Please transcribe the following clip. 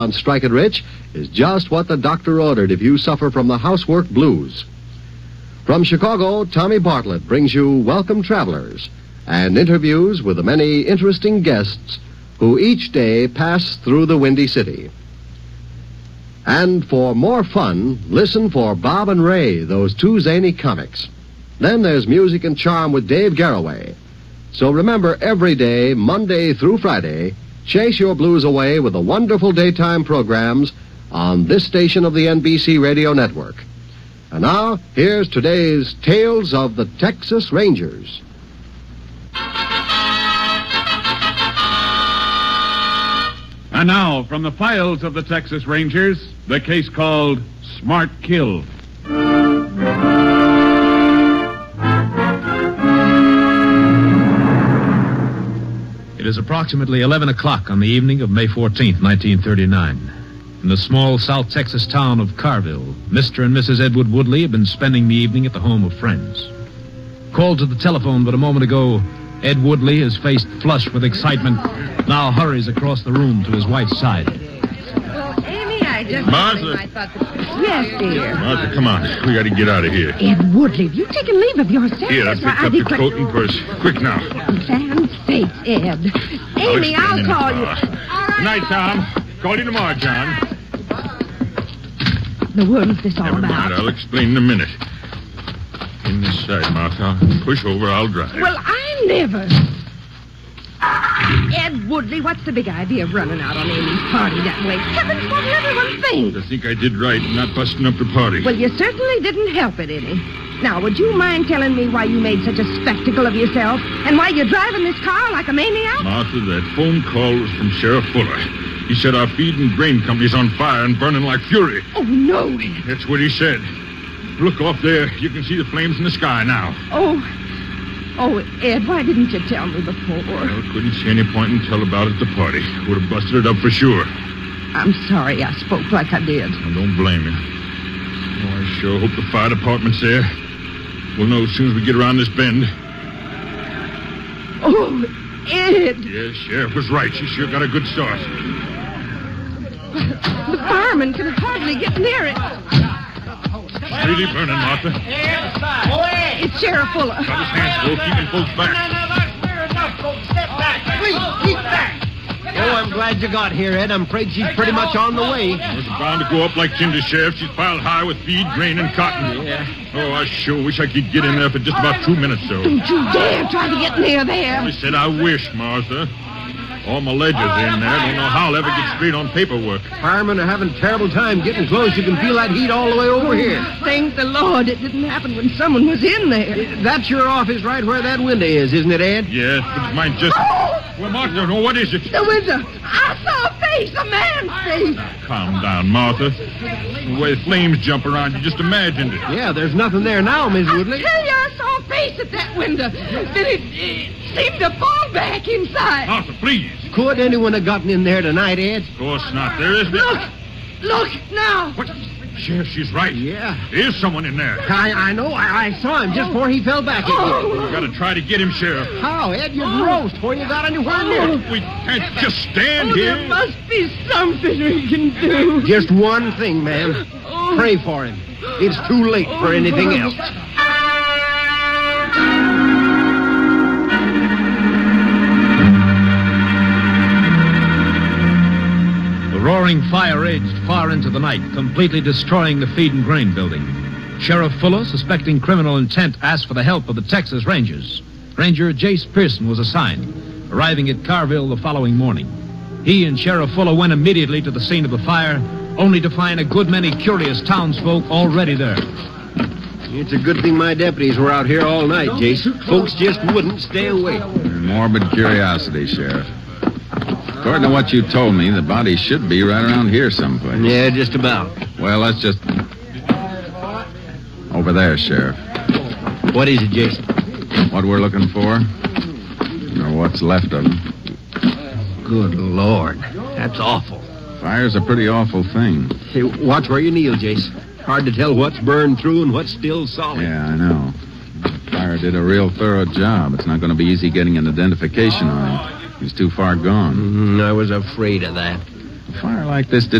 on Strike It Rich is just what the doctor ordered if you suffer from the housework blues. From Chicago, Tommy Bartlett brings you Welcome Travelers and interviews with the many interesting guests who each day pass through the Windy City. And for more fun, listen for Bob and Ray, those two zany comics. Then there's Music and Charm with Dave Garroway. So remember, every day, Monday through Friday, chase your blues away with the wonderful daytime programs on this station of the NBC Radio Network. And now, here's today's Tales of the Texas Rangers. And now, from the files of the Texas Rangers, the case called Smart Kill. It is approximately 11 o'clock on the evening of May 14th, 1939. In the small South Texas town of Carville, Mr. and Mrs. Edward Woodley have been spending the evening at the home of friends. Called to the telephone but a moment ago, Ed Woodley, his face flushed with excitement, now hurries across the room to his wife's side. Well, Amy, I just... Martha. I thought that... Yes, dear. Martha, come on. We got to get out of here. Ed Woodley, have you taken leave of yourself? Here, pick up your coat and purse. Quick now. Sam's face, Ed. Amy, I'll call you. Good night, Tom. Call you tomorrow, John. The world is this all Never about? mind. I'll explain in a minute. In this side, Martha. Push over. I'll drive. Well, I never... Ed Woodley, what's the big idea of running out on Amy's party that way? Heavens, what will everyone think? I think I did right in not busting up the party. Well, you certainly didn't help it any. Now, would you mind telling me why you made such a spectacle of yourself? And why you're driving this car like a maniac? Martha, that phone call was from Sheriff Fuller. He said our feed and grain company's on fire and burning like fury. Oh, no, Ed. That's what he said. Look off there. You can see the flames in the sky now. Oh, Ed, why didn't you tell me before? Well, couldn't see any point in tell about it at the party. Would have busted it up for sure. I'm sorry I spoke like I did. I don't blame you. Oh, I sure hope the fire department's there. We'll know as soon as we get around this bend. Oh, Ed. Yes, Sheriff was right. She sure got a good start. The fireman can hardly get near it. It's really burning, Martha. It's Sheriff Fuller. Got his hands full, keeping folks back. Oh, I'm glad you got here, Ed. I'm afraid she's pretty much on the way. It's bound to go up like tinder, Sheriff. She's piled high with feed, grain, and cotton. Yeah. Oh, I sure wish I could get in there for just about 2 minutes, though. Don't you dare try to get near there. I said I wish, Martha. All my ledgers in there. Don't know how I'll ever get straight on paperwork. Firemen are having a terrible time getting close. You can feel that heat all the way over here. Thank the Lord it didn't happen when someone was in there. That's your office right where that window is, isn't it, Ed? Yes, but mine just... Well, Martha, no, what is it? The window. I saw a face, a man's face. Calm down, Martha. The way the flames jump around, you just imagined it. Yeah, there's nothing there now, Miss I Woodley. tell you, I saw a face at that window. Then it seemed to fall back inside. Martha, please. Could anyone have gotten in there tonight, Ed? Of course not. There isn't. Look now. What? Sheriff, she's right. Yeah. There's someone in there. I know. I saw him just before he fell back again. We've got to try to get him, Sheriff. How, Ed? You're gross before you got anywhere near. We can't just stand here. There must be something we can do. Just one thing, ma'am. Pray for him. It's too late for anything else. The roaring fire raged far into the night, completely destroying the feed and grain building. Sheriff Fuller, suspecting criminal intent, asked for the help of the Texas Rangers. Ranger Jace Pearson was assigned, arriving at Carville the following morning. He and Sheriff Fuller went immediately to the scene of the fire, only to find a good many curious townsfolk already there. It's a good thing my deputies were out here all night, Jace. Folks just wouldn't stay away. Morbid curiosity, Sheriff. According to what you told me, the body should be right around here someplace. Yeah, just about. Well, let's just... Over there, Sheriff. What is it, Jason? What we're looking for? Or what's left of them? Good Lord. That's awful. Fire's a pretty awful thing. Hey, watch where you kneel, Jace. Hard to tell what's burned through and what's still solid. Yeah, I know. Fire did a real thorough job. It's not going to be easy getting an identification on him. He's too far gone. I was afraid of that. A fire like this